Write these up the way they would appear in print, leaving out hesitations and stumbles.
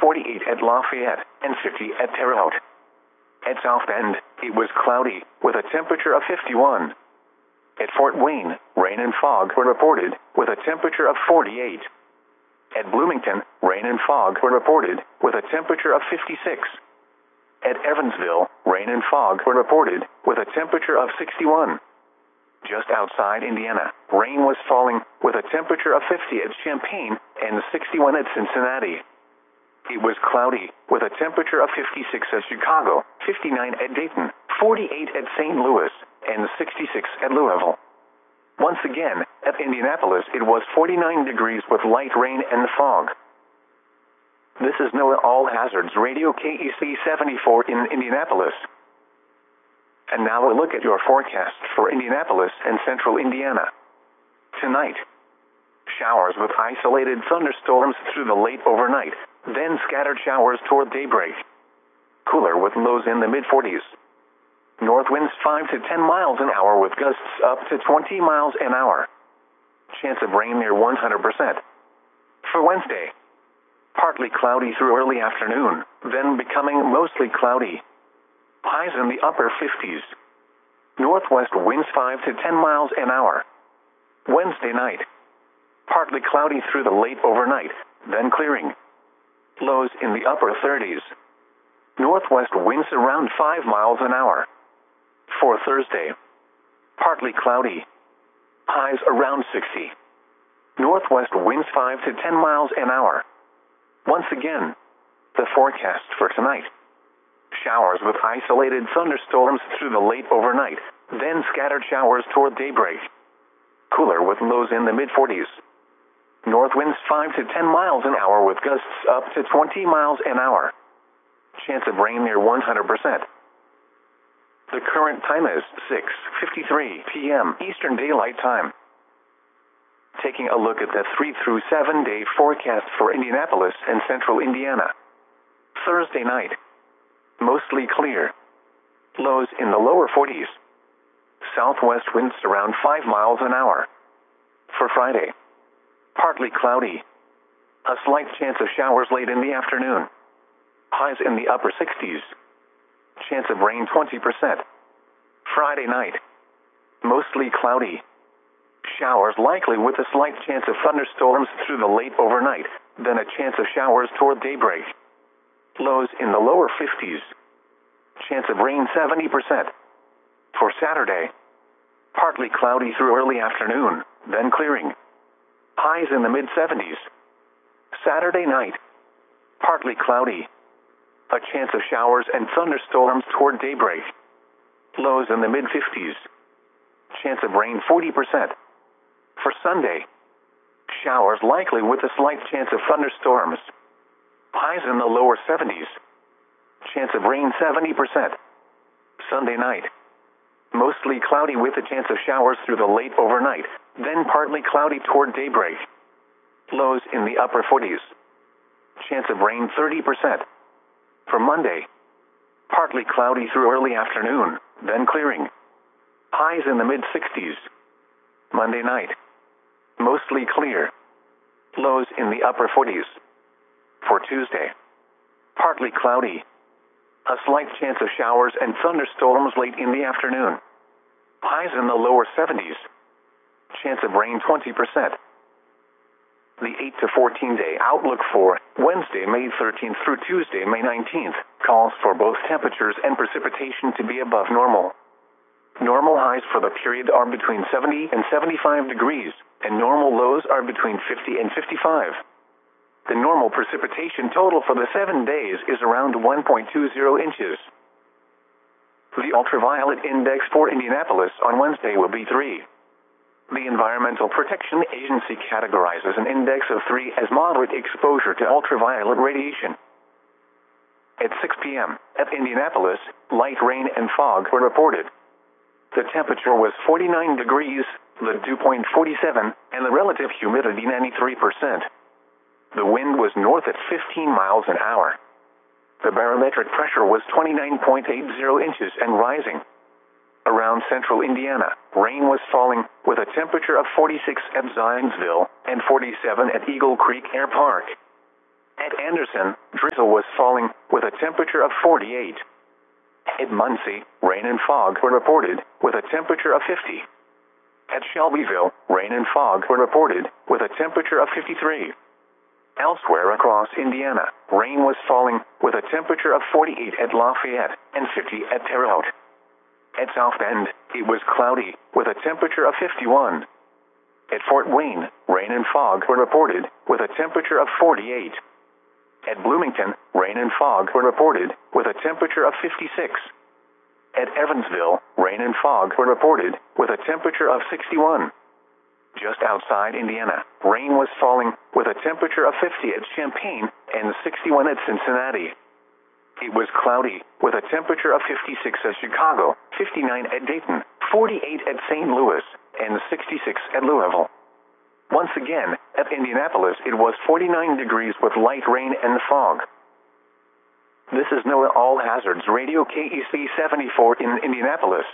48 at Lafayette, and 50 at Terre Haute. At South Bend, it was cloudy, with a temperature of 51. At Fort Wayne, rain and fog were reported, with a temperature of 48. At Bloomington, rain and fog were reported, with a temperature of 56. At Evansville, rain and fog were reported, with a temperature of 61. Just outside Indiana, rain was falling, with a temperature of 50 at Champaign and 61 at Cincinnati. It was cloudy, with a temperature of 56 at Chicago, 59 at Dayton, 48 at St. Louis, and 66 at Louisville. Once again, at Indianapolis it was 49 degrees with light rain and fog. This is NOAA All Hazards Radio KEC 74 in Indianapolis. And now a look at your forecast for Indianapolis and central Indiana. Tonight, showers with isolated thunderstorms through the late overnight, then scattered showers toward daybreak. Cooler with lows in the mid-40s. North winds 5 to 10 miles an hour with gusts up to 20 miles an hour. Chance of rain near 100%. For Wednesday, partly cloudy through early afternoon, then becoming mostly cloudy. Highs in the upper 50s. Northwest winds 5 to 10 miles an hour. Wednesday night, partly cloudy through the late overnight, then clearing. Lows in the upper 30s. Northwest winds around 5 miles an hour. For Thursday, partly cloudy. Highs around 60. Northwest winds 5 to 10 miles an hour. Once again, the forecast for tonight. Showers with isolated thunderstorms through the late overnight, then scattered showers toward daybreak. Cooler with lows in the mid-40s. North winds 5 to 10 miles an hour with gusts up to 20 miles an hour. Chance of rain near 100%. The current time is 6:53 p.m. Eastern Daylight Time. Taking a look at the 3 through 7 day forecast for Indianapolis and central Indiana. Thursday night, mostly clear. Lows in the lower 40s. Southwest winds around 5 miles an hour. For Friday, partly cloudy. A slight chance of showers late in the afternoon. Highs in the upper 60s. Chance of rain 20%. Friday night, mostly cloudy. Showers likely with a slight chance of thunderstorms through the late overnight, then a chance of showers toward daybreak. Lows in the lower 50s. Chance of rain 70%. For Saturday, partly cloudy through early afternoon, then clearing. Highs in the mid-70s. Saturday night, partly cloudy. A chance of showers and thunderstorms toward daybreak. Lows in the mid-50s. Chance of rain 40%. For Sunday, showers likely with a slight chance of thunderstorms. Highs in the lower 70s. Chance of rain 70%. Sunday night, mostly cloudy with a chance of showers through the late overnight, then partly cloudy toward daybreak. Lows in the upper 40s. Chance of rain 30%. For Monday, partly cloudy through early afternoon, then clearing. Highs in the mid-60s. Monday night, mostly clear. Lows in the upper 40s. For Tuesday, partly cloudy. A slight chance of showers and thunderstorms late in the afternoon. Highs in the lower 70s. Chance of rain 20%. The 8 to 14 day outlook for Wednesday, May 13th through Tuesday, May 19th, calls for both temperatures and precipitation to be above normal. Normal highs for the period are between 70 and 75 degrees, and normal lows are between 50 and 55. The normal precipitation total for the 7 days is around 1.20 inches. The ultraviolet index for Indianapolis on Wednesday will be 3. The Environmental Protection Agency categorizes an index of 3 as moderate exposure to ultraviolet radiation. At 6 p.m., at Indianapolis, light rain and fog were reported. The temperature was 49 degrees, the dew point 47, and the relative humidity 93%. The wind was north at 15 miles an hour. The barometric pressure was 29.80 inches and rising. Around central Indiana, rain was falling, with a temperature of 46 at Zionsville and 47 at Eagle Creek Air Park. At Anderson, drizzle was falling with a temperature of 48. At Muncie, rain and fog were reported with a temperature of 50. At Shelbyville, rain and fog were reported with a temperature of 53. Elsewhere across Indiana, rain was falling with a temperature of 48 at Lafayette and 50 at Terre Haute. At South Bend, it was cloudy with a temperature of 51. At Fort Wayne, rain and fog were reported with a temperature of 48. At Bloomington, rain and fog were reported with a temperature of 56. At Evansville, rain and fog were reported with a temperature of 61. Just outside Indiana, rain was falling with a temperature of 50 at Champaign and 61 at Cincinnati. It was cloudy with a temperature of 56 at Chicago, 59 at Dayton, 48 at St. Louis, and 66 at Louisville. Once again, at Indianapolis it was 49 degrees with light rain and fog. This is NOAA All Hazards Radio KEC 74 in Indianapolis.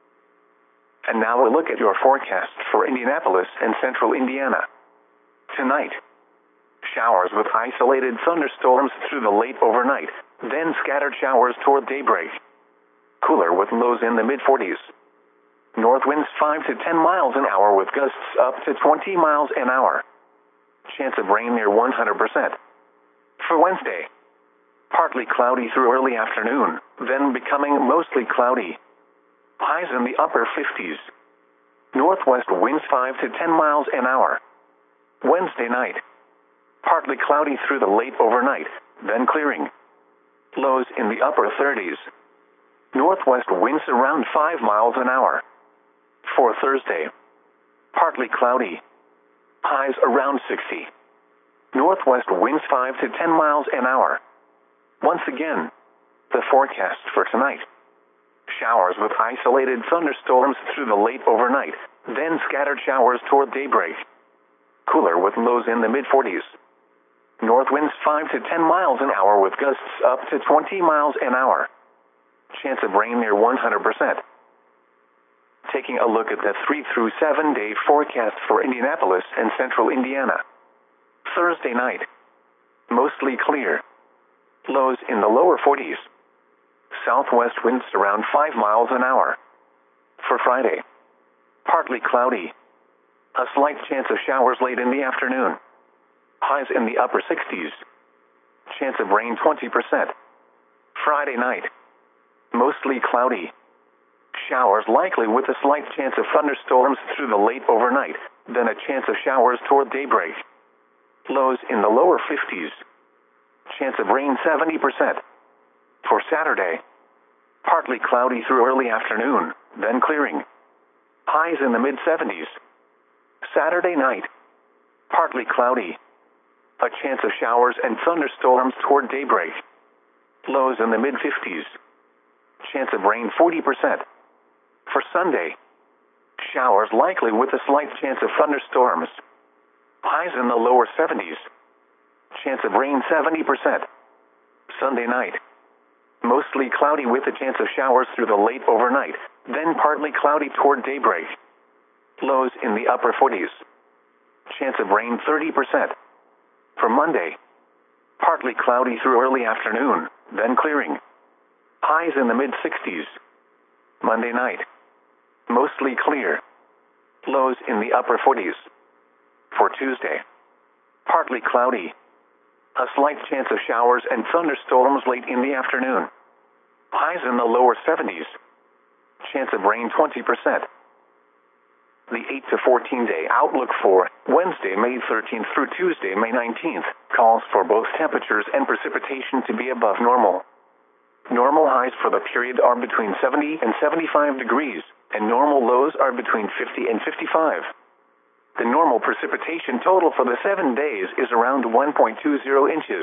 And now a look at your forecast for Indianapolis and central Indiana. Tonight, showers with isolated thunderstorms through the late overnight, then scattered showers toward daybreak. Cooler with lows in the mid-40s. North winds 5 to 10 miles an hour with gusts up to 20 miles an hour. Chance of rain near 100%. For Wednesday, partly cloudy through early afternoon, then becoming mostly cloudy. Highs in the upper 50s. Northwest winds 5 to 10 miles an hour. Wednesday night, partly cloudy through the late overnight, then clearing. Lows in the upper 30s. Northwest winds around 5 miles an hour. For Thursday, partly cloudy. Highs around 60. Northwest winds 5 to 10 miles an hour. Once again, the forecast for tonight. Showers with isolated thunderstorms through the late overnight, then scattered showers toward daybreak. Cooler with lows in the mid-40s. North winds 5 to 10 miles an hour with gusts up to 20 miles an hour. Chance of rain near 100%. Taking a look at the 3 through 7 day forecast for Indianapolis and central Indiana. Thursday night, mostly clear. Lows in the lower 40s. Southwest winds around 5 miles an hour. For Friday, partly cloudy. A slight chance of showers late in the afternoon. Highs in the upper 60s. Chance of rain 20%. Friday night, mostly cloudy. Showers likely with a slight chance of thunderstorms through the late overnight, then a chance of showers toward daybreak. Lows in the lower 50s. Chance of rain 70%. For Saturday, partly cloudy through early afternoon, then clearing. Highs in the mid-70s. Saturday night, partly cloudy. A chance of showers and thunderstorms toward daybreak. Lows in the mid-50s. Chance of rain 40%. For Sunday, showers likely with a slight chance of thunderstorms. Highs in the lower 70s. Chance of rain 70%. Sunday night, mostly cloudy with a chance of showers through the late overnight, then partly cloudy toward daybreak. Lows in the upper 40s. Chance of rain 30%. For Monday, partly cloudy through early afternoon, then clearing. Highs in the mid-60s. Monday night, mostly clear. Lows in the upper 40s. For Tuesday, partly cloudy. A slight chance of showers and thunderstorms late in the afternoon. Highs in the lower 70s. Chance of rain 20%. The 8 to 14 day outlook for Wednesday, May 13th through Tuesday, May 19th, calls for both temperatures and precipitation to be above normal. Normal highs for the period are between 70 and 75 degrees, and normal lows are between 50 and 55. The normal precipitation total for the 7 days is around 1.20 inches.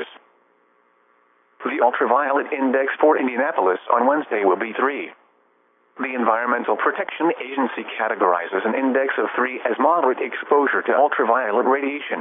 The ultraviolet index for Indianapolis on Wednesday will be 3. The Environmental Protection Agency categorizes an index of 3 as moderate exposure to ultraviolet radiation.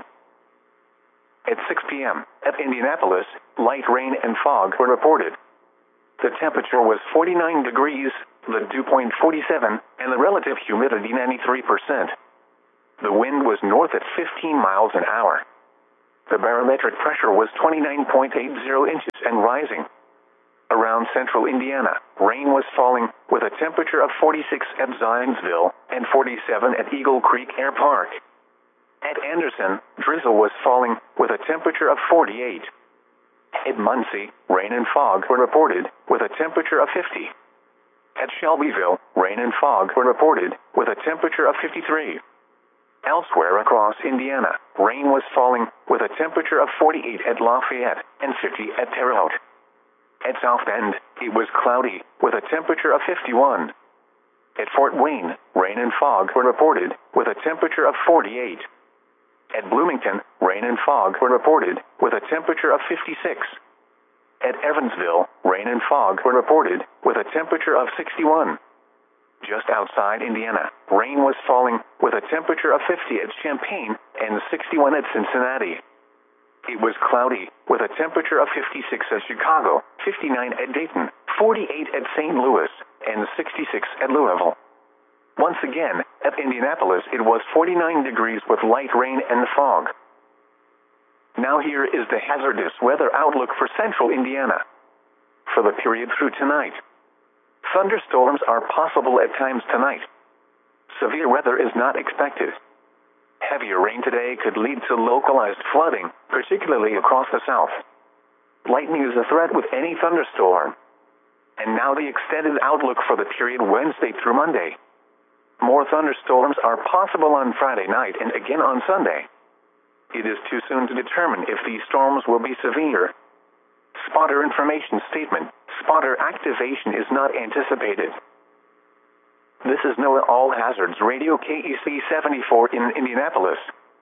At 6 p.m., at Indianapolis, light rain and fog were reported. The temperature was 49 degrees, the dew point 47, and the relative humidity 93%. The wind was north at 15 miles an hour. The barometric pressure was 29.80 inches and rising. Around central Indiana, rain was falling, with a temperature of 46 at Zionsville and 47 at Eagle Creek Air Park. At Anderson, drizzle was falling, with a temperature of 48. At Muncie, rain and fog were reported, with a temperature of 50. At Shelbyville, rain and fog were reported, with a temperature of 53. Elsewhere across Indiana, rain was falling, with a temperature of 48 at Lafayette and 50 at Terre Haute. At South Bend, it was cloudy, with a temperature of 51. At Fort Wayne, rain and fog were reported, with a temperature of 48. At Bloomington, rain and fog were reported, with a temperature of 56. At Evansville, rain and fog were reported, with a temperature of 61. Just outside Indiana, rain was falling, with a temperature of 50 at Champaign and 61 at Cincinnati. It was cloudy, with a temperature of 56 at Chicago, 59 at Dayton, 48 at St. Louis, and 66 at Louisville. Once again, at Indianapolis it was 49 degrees with light rain and fog. Now here is the hazardous weather outlook for central Indiana. For the period through tonight, thunderstorms are possible at times tonight. Severe weather is not expected. Heavier rain today could lead to localized flooding, particularly across the south. Lightning is a threat with any thunderstorm. And now the extended outlook for the period Wednesday through Monday. More thunderstorms are possible on Friday night and again on Sunday. It is too soon to determine if these storms will be severe. Spotter information statement: spotter activation is not anticipated. This is NOAA All Hazards Radio KEC 74 in Indianapolis.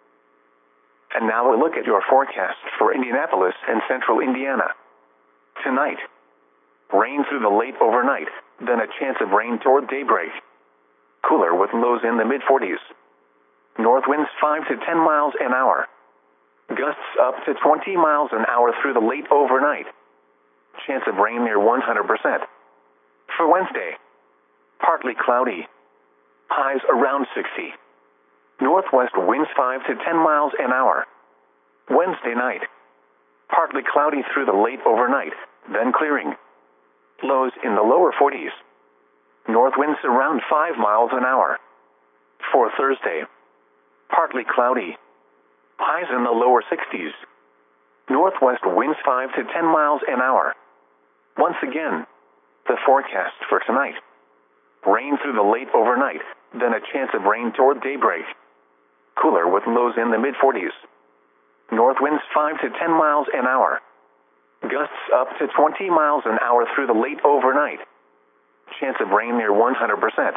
And now a look at your forecast for Indianapolis and central Indiana. Tonight, rain through the late overnight, then a chance of rain toward daybreak. Cooler with lows in the mid-40s. North winds 5 to 10 miles an hour. Gusts up to 20 miles an hour through the late overnight. Chance of rain near 100%. For Wednesday, partly cloudy. Highs around 60. Northwest winds 5 to 10 miles an hour. Wednesday night, partly cloudy through the late overnight, then clearing. Lows in the lower 40s. North winds around 5 miles an hour. For Thursday, partly cloudy. Highs in the lower 60s. Northwest winds 5 to 10 miles an hour. Once again, the forecast for tonight. Rain through the late overnight, then a chance of rain toward daybreak. Cooler with lows in the mid-40s. North winds 5 to 10 miles an hour. Gusts up to 20 miles an hour through the late overnight. Chance of rain near 100%.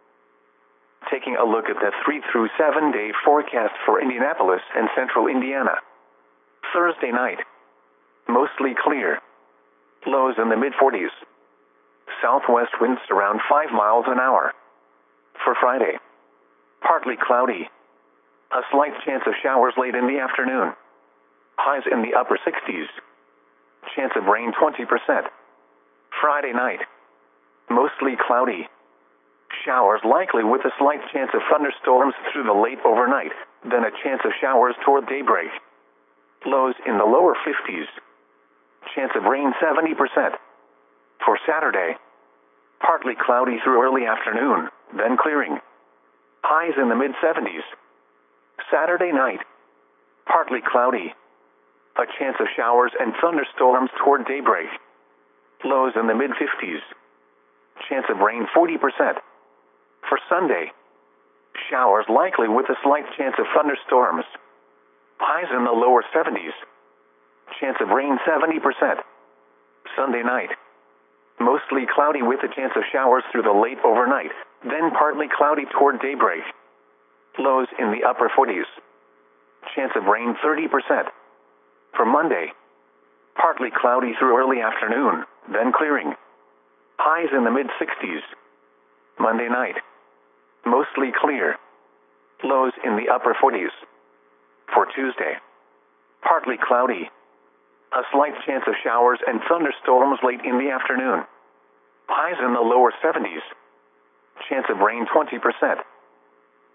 Taking a look at the 3 through 7 day forecast for Indianapolis and central Indiana. Thursday night, mostly clear. Lows in the mid-40s. Southwest winds around 5 miles an hour. For Friday, partly cloudy. A slight chance of showers late in the afternoon. Highs in the upper 60s. Chance of rain 20%. Friday night, mostly cloudy. Showers likely with a slight chance of thunderstorms through the late overnight, then a chance of showers toward daybreak. Lows in the lower 50s. Chance of rain 70%. For Saturday, partly cloudy through early afternoon, then clearing. Highs in the mid-70s. Saturday night, partly cloudy. A chance of showers and thunderstorms toward daybreak. Lows in the mid-50s. Chance of rain 40%. For Sunday, showers likely with a slight chance of thunderstorms. Highs in the lower 70s. Chance of rain 70%. Sunday night, mostly cloudy with a chance of showers through the late overnight, then partly cloudy toward daybreak. Lows in the upper 40s. Chance of rain 30%. For Monday, partly cloudy through early afternoon, then clearing. Highs in the mid-60s. Monday night, mostly clear. Lows in the upper 40s. For Tuesday, partly cloudy. A slight chance of showers and thunderstorms late in the afternoon. Highs in the lower 70s. Chance of rain 20%.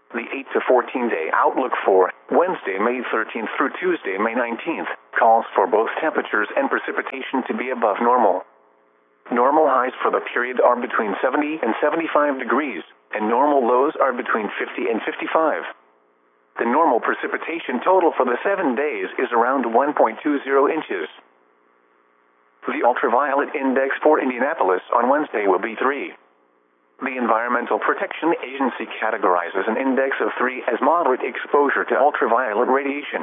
The 8 to 14-day outlook for Wednesday, May 13th through Tuesday, May 19th, calls for both temperatures and precipitation to be above normal. Normal highs for the period are between 70 and 75 degrees, and normal lows are between 50 and 55. The normal precipitation total for the 7 days is around 1.20 inches. The ultraviolet index for Indianapolis on Wednesday will be 3. The Environmental Protection Agency categorizes an index of 3 as moderate exposure to ultraviolet radiation.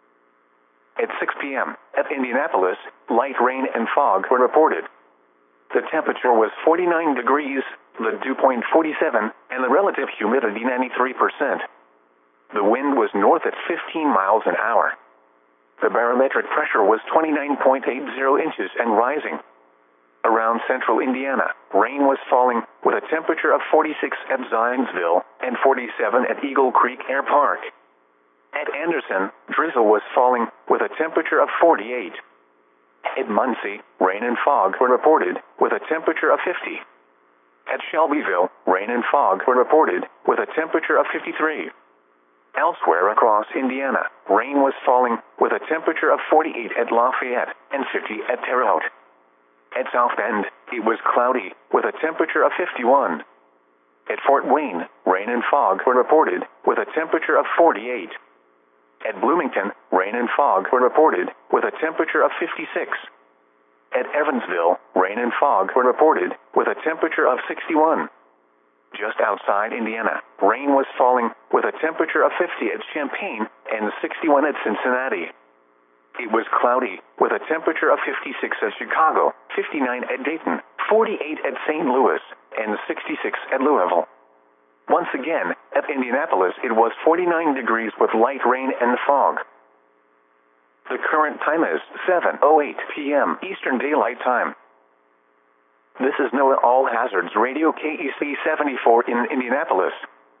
At 6 p.m., at Indianapolis, light rain and fog were reported. The temperature was 49 degrees, the dew point 47, and the relative humidity 93%. The wind was north at 15 miles an hour. The barometric pressure was 29.80 inches and rising. Around central Indiana, rain was falling with a temperature of 46 at Zionsville and 47 at Eagle Creek Air Park. At Anderson, drizzle was falling with a temperature of 48. At Muncie, rain and fog were reported with a temperature of 50. At Shelbyville, rain and fog were reported with a temperature of 53. Elsewhere across Indiana, rain was falling with a temperature of 48 at Lafayette and 50 at Terre Haute. At South Bend, it was cloudy with a temperature of 51. At Fort Wayne, rain and fog were reported with a temperature of 48. At Bloomington, rain and fog were reported with a temperature of 56. At Evansville, rain and fog were reported with a temperature of 61. Just outside Indiana, rain was falling with a temperature of 50 at Champaign and 61 at Cincinnati. It was cloudy with a temperature of 56 at Chicago, 59 at Dayton, 48 at St. Louis, and 66 at Louisville. Once again, at Indianapolis, it was 49 degrees with light rain and fog. The current time is 7:08 p.m. Eastern Daylight Time. This is NOAA All Hazards Radio KEC 74 in Indianapolis.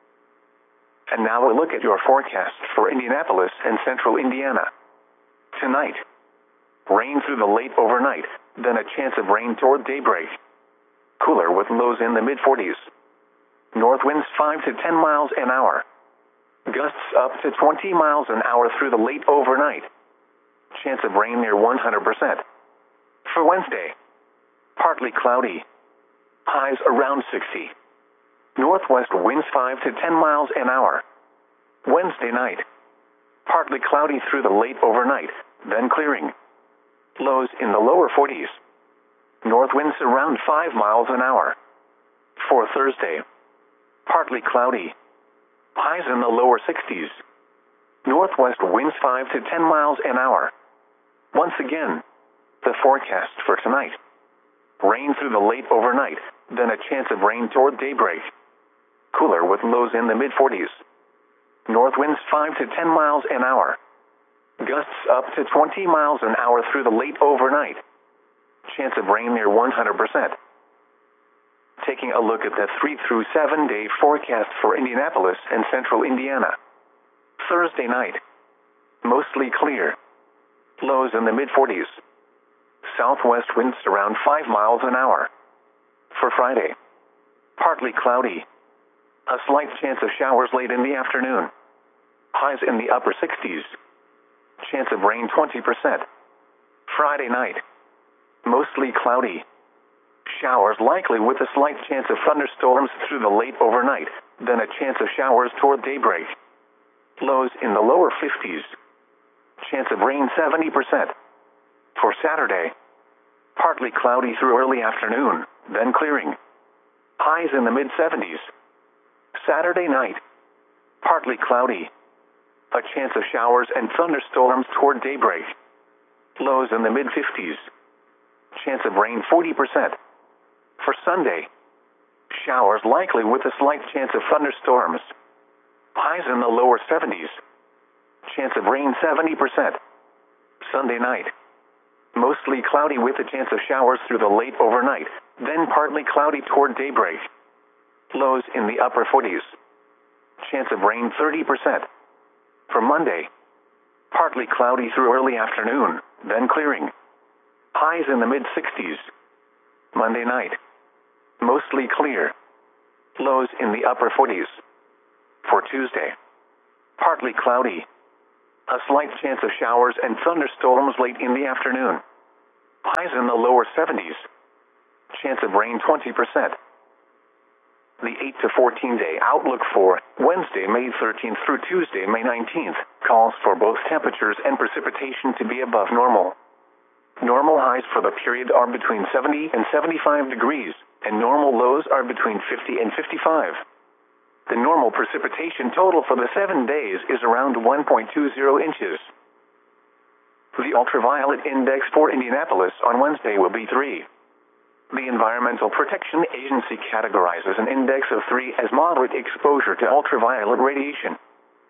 And now a look at your forecast for Indianapolis and central Indiana. Tonight, rain through the late overnight, then a chance of rain toward daybreak. Cooler with lows in the mid-40s. North winds 5 to 10 miles an hour. Gusts up to 20 miles an hour through the late overnight. Chance of rain near 100%. For Wednesday, partly cloudy. Highs around 60. Northwest winds 5 to 10 miles an hour. Wednesday night, partly cloudy through the late overnight, then clearing. Lows in the lower 40s. North winds around 5 miles an hour. For Thursday, partly cloudy. Highs in the lower 60s. Northwest winds 5 to 10 miles an hour. Once again, the forecast for tonight. Rain through the late overnight, then a chance of rain toward daybreak. Cooler with lows in the mid-40s. North winds 5 to 10 miles an hour. Gusts up to 20 miles an hour through the late overnight. Chance of rain near 100%. Taking a look at the 3 through 7 day forecast for Indianapolis and central Indiana. Thursday night, mostly clear. Lows in the mid-40s. Southwest winds around 5 miles an hour. For Friday, partly cloudy. A slight chance of showers late in the afternoon. Highs in the upper 60s. Chance of rain 20%. Friday night, mostly cloudy. Showers likely with a slight chance of thunderstorms through the late overnight, then a chance of showers toward daybreak. Lows in the lower 50s. Chance of rain 70%. For Saturday, partly cloudy through early afternoon, then clearing. Highs in the mid-70s. Saturday night, partly cloudy. A chance of showers and thunderstorms toward daybreak. Lows in the mid-50s. Chance of rain 40%. For Sunday, showers likely with a slight chance of thunderstorms. Highs in the lower 70s. Chance of rain 70%. Sunday night, mostly cloudy with a chance of showers through the late overnight, then partly cloudy toward daybreak. Lows in the upper 40s. Chance of rain 30%. For Monday, partly cloudy through early afternoon, then clearing. Highs in the mid-60s. Monday night, mostly clear. Lows in the upper 40s. For Tuesday, partly cloudy. A slight chance of showers and thunderstorms late in the afternoon. Highs in the lower 70s. Chance of rain 20%. The 8 to 14 day outlook for Wednesday, May 13th through Tuesday, May 19th, calls for both temperatures and precipitation to be above normal. Normal highs for the period are between 70 and 75 degrees, and normal lows are between 50 and 55. The normal precipitation total for the 7 days is around 1.20 inches. The ultraviolet index for Indianapolis on Wednesday will be 3. The Environmental Protection Agency categorizes an index of 3 as moderate exposure to ultraviolet radiation.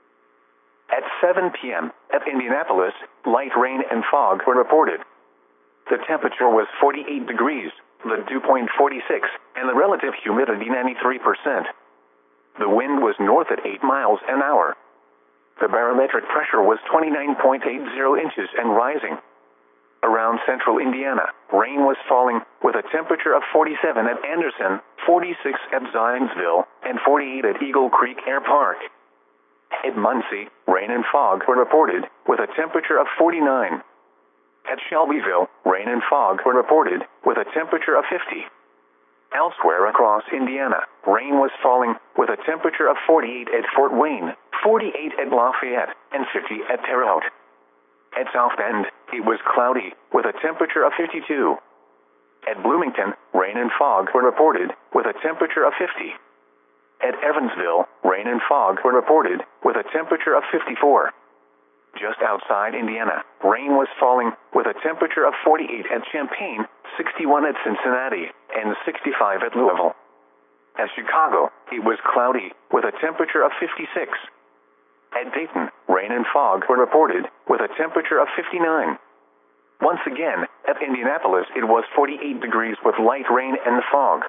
At 7 p.m. at Indianapolis, light rain and fog were reported. The temperature was 48 degrees, the dew point 46, and the relative humidity 93%. The wind was north at 8 miles an hour. The barometric pressure was 29.80 inches and rising. Around central Indiana, rain was falling with a temperature of 47 at Anderson, 46 at Zionsville, and 48 at Eagle Creek Air Park. At Muncie, rain and fog were reported with a temperature of 49. At Shelbyville, rain and fog were reported with a temperature of 50. Elsewhere across Indiana, rain was falling with a temperature of 48 at Fort Wayne, 48 at Lafayette, and 50 at Terre Haute. At South Bend, it was cloudy with a temperature of 52. At Bloomington, rain and fog were reported with a temperature of 50. At Evansville, rain and fog were reported with a temperature of 54. Just outside Indiana, rain was falling with a temperature of 48 at Champaign, 61 at Cincinnati, and 65 at Louisville. At Chicago, it was cloudy with a temperature of 56. At Dayton, rain and fog were reported with a temperature of 59. Once again, at Indianapolis, it was 48 degrees with light rain and fog.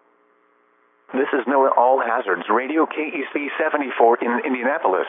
This is NOAA All Hazards Radio KEC 74 in Indianapolis.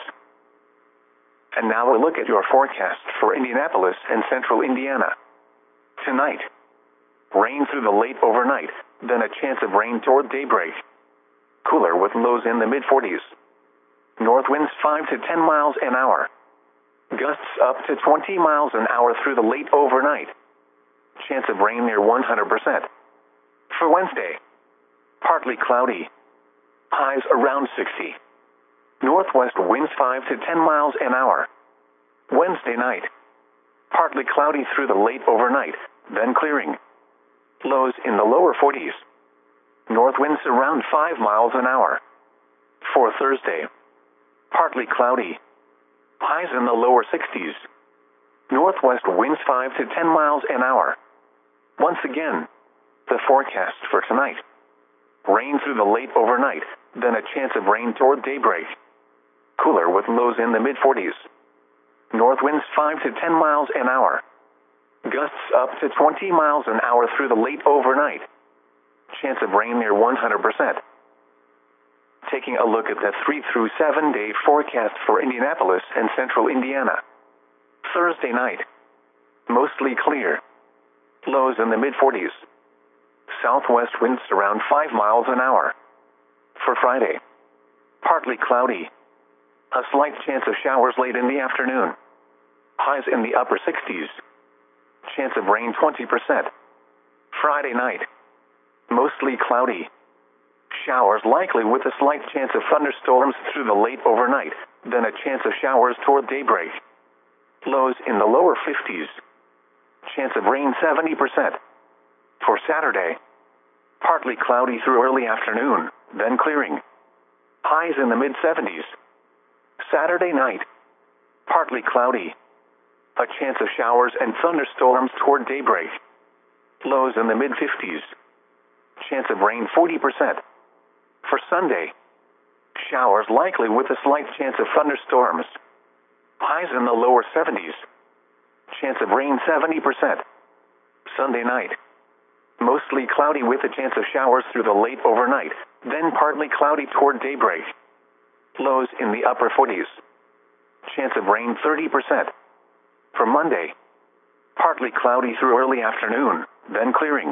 And now a look at your forecast for Indianapolis and central Indiana. Tonight, rain through the late overnight, then a chance of rain toward daybreak. Cooler with lows in the mid-40s. North winds 5 to 10 miles an hour. Gusts up to 20 miles an hour through the late overnight. Chance of rain near 100%. For Wednesday, partly cloudy. Highs around 60. Northwest winds 5 to 10 miles an hour. Wednesday night, partly cloudy through the late overnight, then clearing. Lows in the lower 40s. North winds around 5 miles an hour. For Thursday, partly cloudy. Highs in the lower 60s. Northwest winds 5 to 10 miles an hour. Once again, the forecast for tonight. Rain through the late overnight, then a chance of rain toward daybreak. Cooler with lows in the mid-40s. North winds 5 to 10 miles an hour. Gusts up to 20 miles an hour through the late overnight. Chance of rain near 100%. Taking a look at the 3 through 7 day forecast for Indianapolis and central Indiana. Thursday night, mostly clear. Lows in the mid-40s. Southwest winds around 5 miles an hour. For Friday, partly cloudy. A slight chance of showers late in the afternoon. Highs in the upper 60s. Chance of rain 20%. Friday night, mostly cloudy. Showers likely with a slight chance of thunderstorms through the late overnight, then a chance of showers toward daybreak. Lows in the lower 50s. Chance of rain 70%. For Saturday, partly cloudy through early afternoon, then clearing. Highs in the mid-70s. Saturday night, partly cloudy. A chance of showers and thunderstorms toward daybreak. Lows in the mid-50s. Chance of rain 40%. For Sunday, showers likely with a slight chance of thunderstorms. Highs in the lower 70s. Chance of rain 70%. Sunday night, mostly cloudy with a chance of showers through the late overnight, then partly cloudy toward daybreak. Lows in the upper 40s. Chance of rain 30%. For Monday, partly cloudy through early afternoon, then clearing.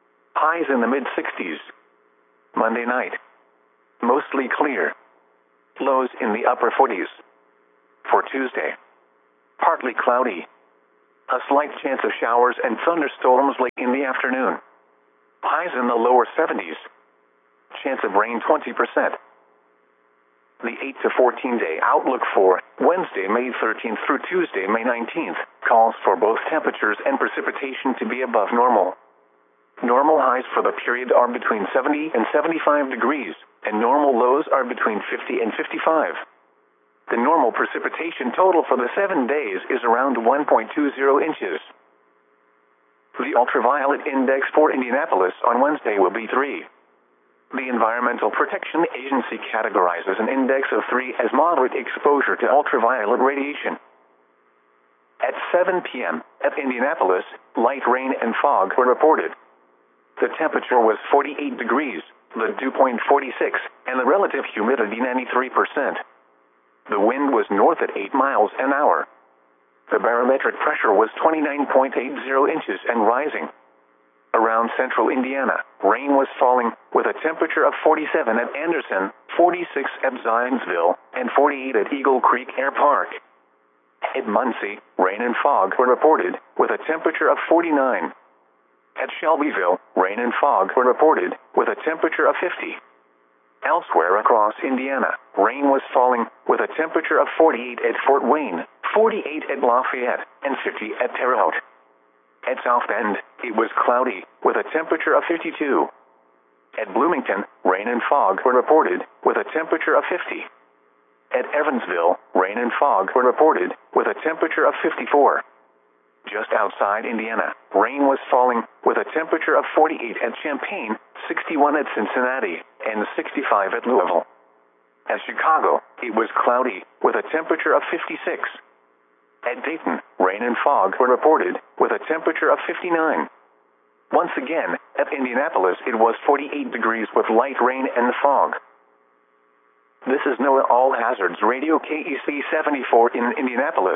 Highs in the mid-60s. Monday night, mostly clear. Lows in the upper 40s. For Tuesday, partly cloudy. A slight chance of showers and thunderstorms late in the afternoon. Highs in the lower 70s. Chance of rain 20%. The 8 to 14 day outlook for Wednesday, May 13th through Tuesday, May 19th, calls for both temperatures and precipitation to be above normal. Normal highs for the period are between 70 and 75 degrees, and normal lows are between 50 and 55. The normal precipitation total for the 7 days is around 1.20 inches. The ultraviolet index for Indianapolis on Wednesday will be 3. The Environmental Protection Agency categorizes an index of 3 as moderate exposure to ultraviolet radiation. At 7 p.m. at Indianapolis, light rain and fog were reported. The temperature was 48 degrees, the dew point 46, and the relative humidity 93%. The wind was north at 8 miles an hour. The barometric pressure was 29.80 inches and rising. Around central Indiana, rain was falling with a temperature of 47 at Anderson, 46 at Zionsville, and 48 at Eagle Creek Air Park. At Muncie, rain and fog were reported with a temperature of 49. At Shelbyville, rain and fog were reported with a temperature of 50. Elsewhere across Indiana, rain was falling with a temperature of 48 at Fort Wayne, 48 at Lafayette, and 50 at Terre Haute. At South Bend, it was cloudy with a temperature of 52. At Bloomington, rain and fog were reported with a temperature of 50. At Evansville, rain and fog were reported with a temperature of 54. Just outside Indiana, rain was falling with a temperature of 48 at Champaign, 61 at Cincinnati, and 65 at Louisville. At Chicago, it was cloudy with a temperature of 56. At Dayton, rain and fog were reported with a temperature of 59. Once again, at Indianapolis, it was 48 degrees with light rain and fog. This is NOAA All Hazards Radio KEC 74 in Indianapolis.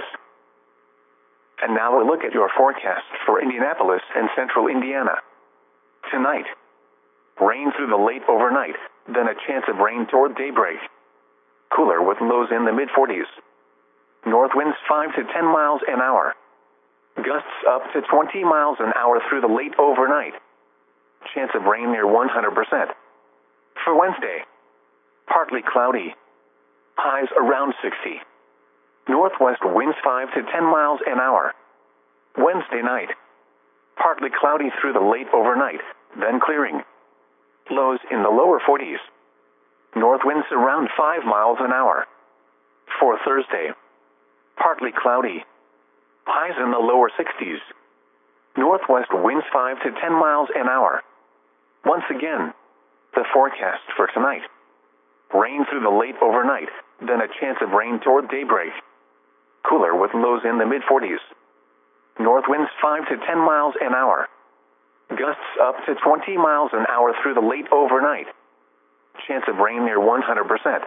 And now a look at your forecast for Indianapolis and central Indiana. Tonight, rain through the late overnight, then a chance of rain toward daybreak. Cooler with lows in the mid-40s. North winds 5 to 10 miles an hour. Gusts up to 20 miles an hour through the late overnight. Chance of rain near 100%. For Wednesday, partly cloudy. Highs around 60. Northwest winds 5 to 10 miles an hour. Wednesday night, partly cloudy through the late overnight, then clearing. Lows in the lower 40s. North winds around 5 miles an hour. For Thursday, partly cloudy. Highs in the lower 60s. Northwest winds 5 to 10 miles an hour. Once again, the forecast for tonight. Rain through the late overnight, then a chance of rain toward daybreak. Cooler with lows in the mid-40s. North winds 5 to 10 miles an hour. Gusts up to 20 miles an hour through the late overnight. Chance of rain near 100%.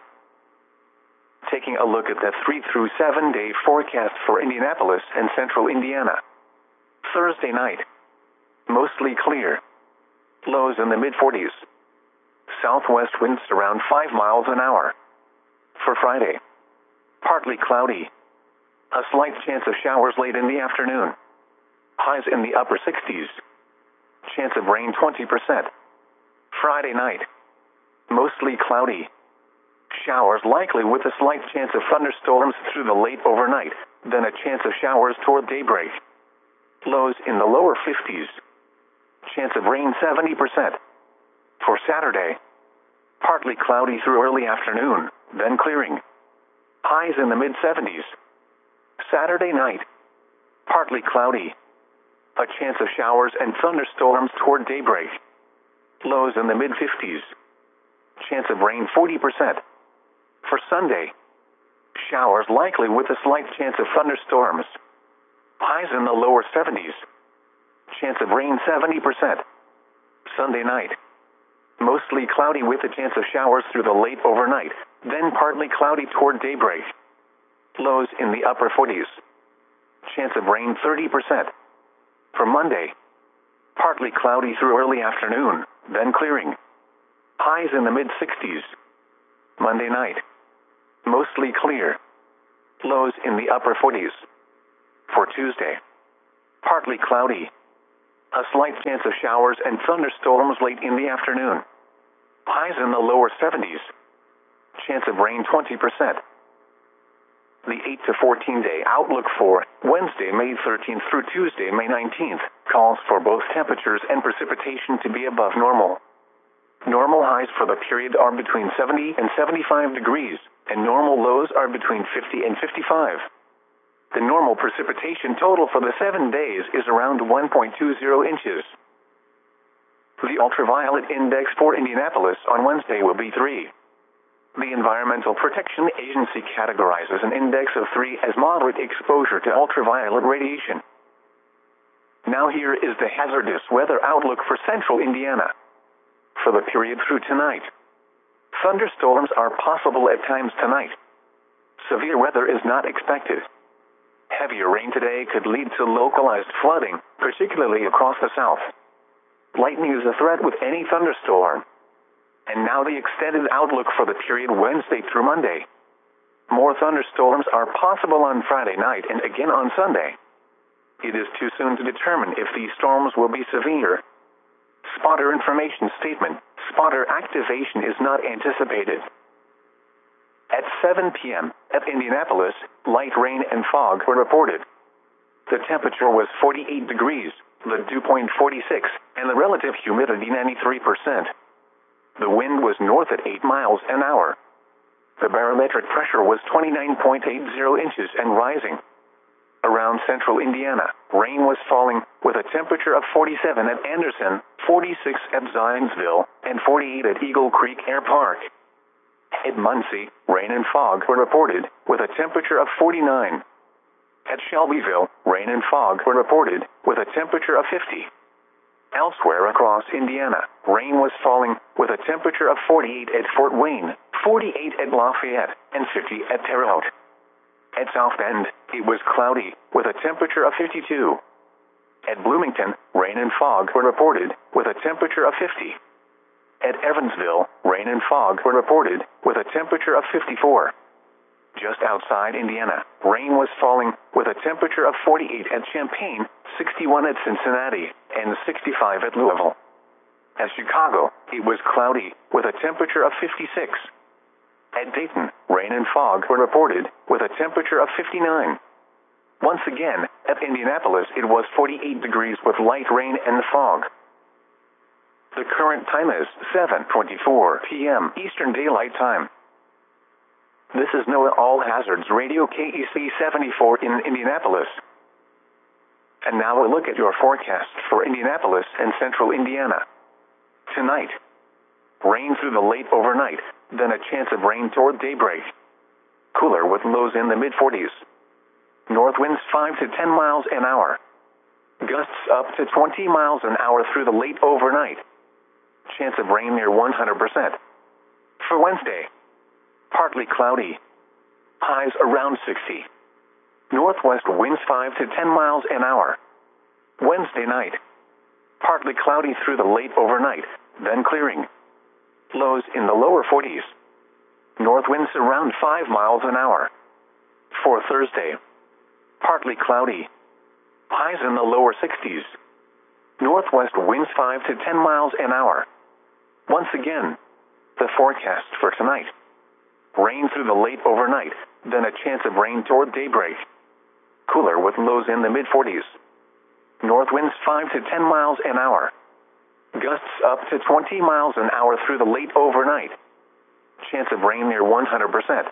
Taking a look at the 3 through 7 day forecast for Indianapolis and central Indiana. Thursday night, mostly clear. Lows in the mid-40s. Southwest winds around 5 miles an hour. For Friday, partly cloudy. A slight chance of showers late in the afternoon. Highs in the upper 60s. Chance of rain 20%. Friday night, mostly cloudy. Showers likely with a slight chance of thunderstorms through the late overnight, then a chance of showers toward daybreak. Lows in the lower 50s. Chance of rain 70%. For Saturday, partly cloudy through early afternoon, then clearing. Highs in the mid-70s. Saturday night, partly cloudy. A chance of showers and thunderstorms toward daybreak. Lows in the mid-50s. Chance of rain 40%. For Sunday, showers likely with a slight chance of thunderstorms. Highs in the lower 70s. Chance of rain 70%. Sunday night, mostly cloudy with a chance of showers through the late overnight, then partly cloudy toward daybreak. Lows in the upper 40s. Chance of rain 30%. For Monday, partly cloudy through early afternoon, then clearing. Highs in the mid-60s. Monday night, mostly clear. Lows in the upper 40s. For Tuesday, partly cloudy. A slight chance of showers and thunderstorms late in the afternoon. Highs in the lower 70s. Chance of rain 20%. The 8 to 14 day outlook for Wednesday, May 13th through Tuesday, May 19th, calls for both temperatures and precipitation to be above normal. Normal highs for the period are between 70 and 75 degrees, and normal lows are between 50 and 55. The normal precipitation total for the 7 days is around 1.20 inches. The ultraviolet index for Indianapolis on Wednesday will be 3. The Environmental Protection Agency categorizes an index of 3 as moderate exposure to ultraviolet radiation. Now here is the hazardous weather outlook for central Indiana. For the period through tonight, thunderstorms are possible at times tonight. Severe weather is not expected. Heavier rain today could lead to localized flooding, particularly across the south. Lightning is a threat with any thunderstorm. And now the extended outlook for the period Wednesday through Monday. More thunderstorms are possible on Friday night and again on Sunday. It is too soon to determine if these storms will be severe. Spotter information statement: spotter activation is not anticipated. At 7 p.m. at Indianapolis, light rain and fog were reported. The temperature was 48 degrees, the dew point 46, and the relative humidity 93%. The wind was north at 8 miles an hour. The barometric pressure was 29.80 inches and rising. Around central Indiana, rain was falling with a temperature of 47 at Anderson, 46 at Zionsville, and 48 at Eagle Creek Air Park. At Muncie, rain and fog were reported with a temperature of 49. At Shelbyville, rain and fog were reported with a temperature of 50. Elsewhere across Indiana, rain was falling with a temperature of 48 at Fort Wayne, 48 at Lafayette, and 50 at Terre Haute. At South Bend, it was cloudy with a temperature of 52. At Bloomington, rain and fog were reported with a temperature of 50. At Evansville, rain and fog were reported with a temperature of 54. Just outside Indiana, rain was falling with a temperature of 48 at Champaign, 61 at Cincinnati, and 65 at Louisville. At Chicago, it was cloudy with a temperature of 56. At Dayton, rain and fog were reported with a temperature of 59. Once again, at Indianapolis, it was 48 degrees with light rain and fog. The current time is 7:24 p.m. Eastern Daylight Time. This is NOAA All Hazards Radio KEC 74 in Indianapolis. And now a look at your forecast for Indianapolis and central Indiana. Tonight, rain through the late overnight, then a chance of rain toward daybreak. Cooler with lows in the mid-40s. North winds 5 to 10 miles an hour. Gusts up to 20 miles an hour through the late overnight. Chance of rain near 100%. For Wednesday, partly cloudy. Highs around 60. Northwest winds 5 to 10 miles an hour. Wednesday night, partly cloudy through the late overnight, then clearing. Lows in the lower 40s. North winds around 5 miles an hour. For Thursday, partly cloudy. Highs in the lower 60s. Northwest winds 5 to 10 miles an hour. Once again, the forecast for tonight. Rain through the late overnight, then a chance of rain toward daybreak. Cooler with lows in the mid-40s. North winds 5 to 10 miles an hour. Gusts up to 20 miles an hour through the late overnight. Chance of rain near 100%.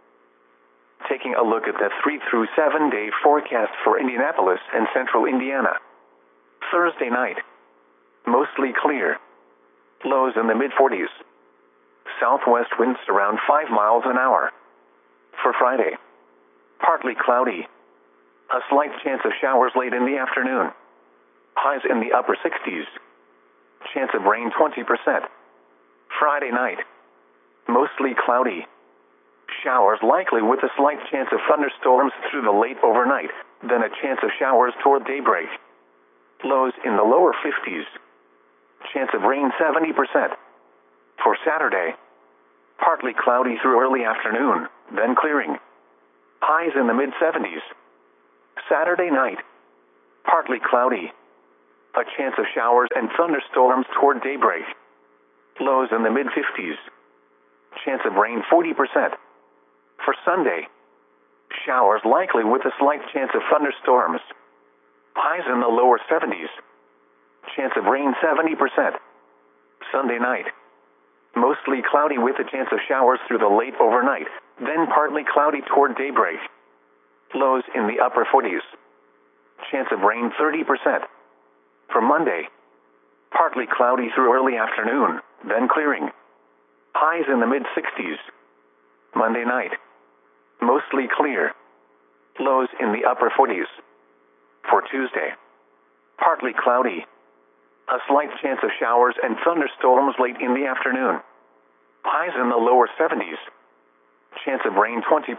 Taking a look at the 3 through 7 day forecast for Indianapolis and central Indiana. Thursday night, mostly clear. Lows in the mid-40s. Southwest winds around 5 miles an hour. For Friday, partly cloudy. A slight chance of showers late in the afternoon. Highs in the upper 60s. Chance of rain 20%. Friday night, mostly cloudy. Showers likely with a slight chance of thunderstorms through the late overnight, then a chance of showers toward daybreak. Lows in the lower 50s. Chance of rain 70%. For Saturday, partly cloudy through early afternoon, then clearing. Highs in the mid-70s. Saturday night, partly cloudy. A chance of showers and thunderstorms toward daybreak. Lows in the mid-50s. Chance of rain 40%. For Sunday, showers likely with a slight chance of thunderstorms. Highs in the lower 70s. Chance of rain 70%. Sunday night, mostly cloudy with a chance of showers through the late overnight, then partly cloudy toward daybreak. Lows in the upper 40s. Chance of rain 30%. For Monday, partly cloudy through early afternoon, then clearing. Highs in the mid-60s. Monday night, mostly clear. Lows in the upper 40s. For Tuesday, partly cloudy. A slight chance of showers and thunderstorms late in the afternoon. Highs in the lower 70s. Chance of rain 20%.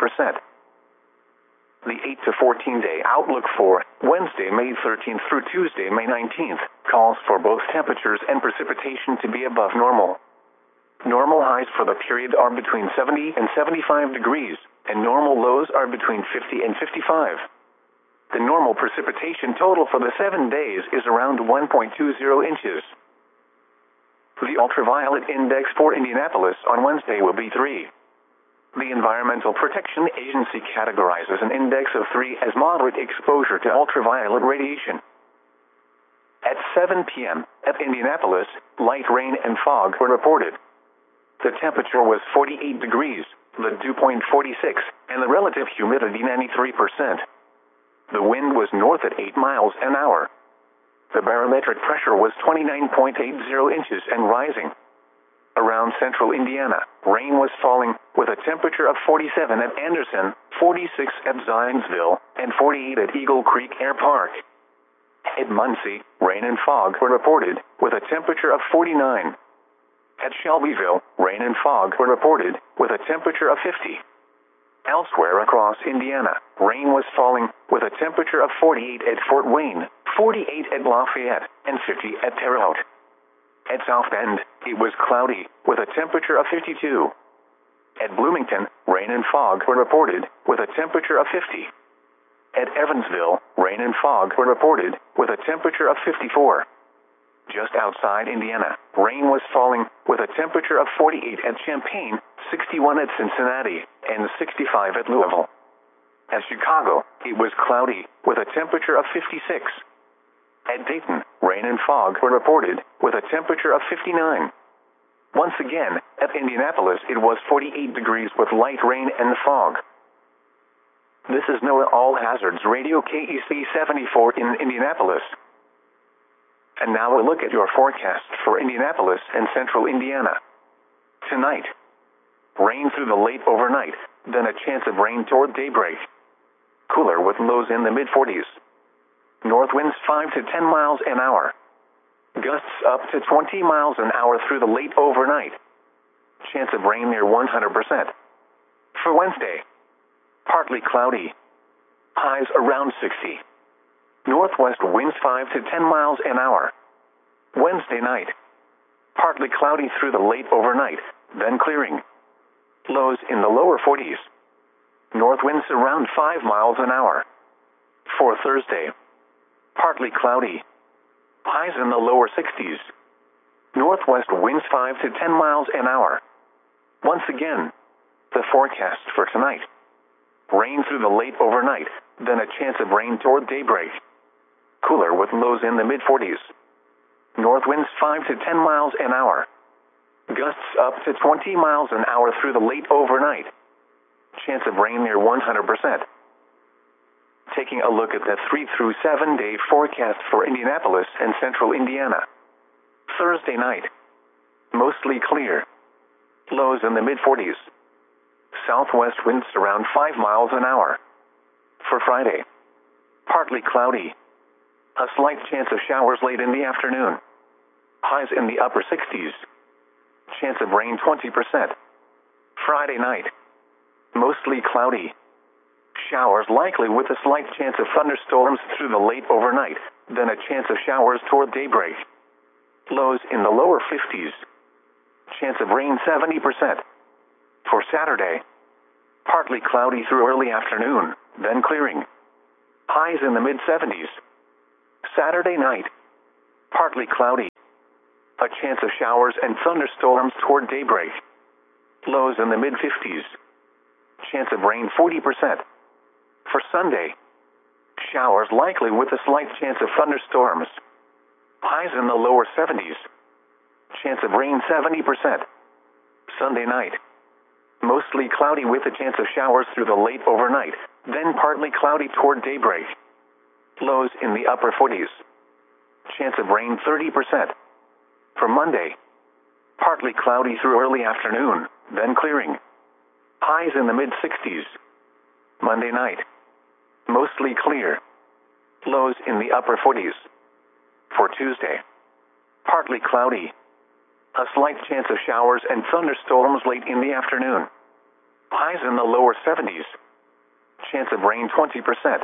The 8 to 14 day outlook for Wednesday, May 13th through Tuesday, May 19th, calls for both temperatures and precipitation to be above normal. Normal highs for the period are between 70 and 75 degrees, and normal lows are between 50 and 55. The normal precipitation total for the 7 days is around 1.20 inches. The ultraviolet index for Indianapolis on Wednesday will be 3. The Environmental Protection Agency categorizes an index of 3 as moderate exposure to ultraviolet radiation. At 7 p.m. at Indianapolis, light rain and fog were reported. The temperature was 48 degrees, the dew point 46, and the relative humidity 93%. The wind was north at 8 miles an hour. The barometric pressure was 29.80 inches and rising. Around central Indiana, rain was falling with a temperature of 47 at Anderson, 46 at Zionsville, and 48 at Eagle Creek Air Park. At Muncie, rain and fog were reported with a temperature of 49. At Shelbyville, rain and fog were reported with a temperature of 50. Elsewhere across Indiana, rain was falling with a temperature of 48 at Fort Wayne, 48 at Lafayette, and 50 at Terre Haute. At South Bend, it was cloudy with a temperature of 52. At Bloomington, rain and fog were reported with a temperature of 50. At Evansville, rain and fog were reported with a temperature of 54. Just outside Indiana, rain was falling with a temperature of 48 at Champaign, 61 at Cincinnati, and 65 at Louisville. At Chicago, it was cloudy with a temperature of 56. At Dayton, rain and fog were reported with a temperature of 59. Once again, at Indianapolis, it was 48 degrees with light rain and fog. This is NOAA All Hazards Radio KEC 74 in Indianapolis. And now a look at your forecast for Indianapolis and central Indiana. Tonight, rain through the late overnight, then a chance of rain toward daybreak. Cooler with lows in the mid-40s. North winds 5 to 10 miles an hour. Gusts up to 20 miles an hour through the late overnight. Chance of rain near 100%. For Wednesday, partly cloudy. Highs around 60. Northwest winds 5 to 10 miles an hour. Wednesday night, partly cloudy through the late overnight, then clearing. Lows in the lower 40s. North winds around 5 miles an hour. For Thursday, partly cloudy. Highs in the lower 60s. Northwest winds 5 to 10 miles an hour. Once again, the forecast for tonight. Rain through the late overnight, then a chance of rain toward daybreak. Cooler with lows in the mid-40s. North winds 5 to 10 miles an hour. Gusts up to 20 miles an hour through the late overnight. Chance of rain near 100%. Taking a look at the 3 through 7 day forecast for Indianapolis and central Indiana. Thursday night, mostly clear. Lows in the mid-40s. Southwest winds around 5 miles an hour. For Friday, partly cloudy. A slight chance of showers late in the afternoon. Highs in the upper 60s. Chance of rain 20%. Friday night, mostly cloudy. Showers likely with a slight chance of thunderstorms through the late overnight, then a chance of showers toward daybreak. Lows in the lower 50s. Chance of rain 70%. For Saturday, Partly cloudy through early afternoon, then clearing. Highs in the mid-70s. Saturday night. Partly cloudy. A chance of showers and thunderstorms toward daybreak. Lows in the mid-50s. Chance of rain 40%. For Sunday. Showers likely with a slight chance of thunderstorms. Highs in the lower 70s. Chance of rain 70%. Sunday night. Mostly cloudy with a chance of showers through the late overnight, then partly cloudy toward daybreak. Lows in the upper 40s. Chance of rain 30%. For Monday. Partly cloudy through early afternoon, then clearing. Highs in the mid-60s. Monday night. Mostly clear. Lows in the upper 40s. For Tuesday. Partly cloudy. A slight chance of showers and thunderstorms late in the afternoon. Highs in the lower 70s. Chance of rain 20%.